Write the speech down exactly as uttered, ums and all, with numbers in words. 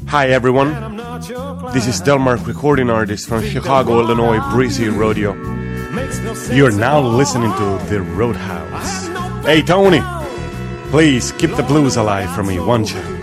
Hi everyone, this is Delmark, recording artist from Chicago, Illinois, Breezy Rodeo. You're now listening to The Roadhouse. Hey Tony, please keep the blues alive for me, won't you?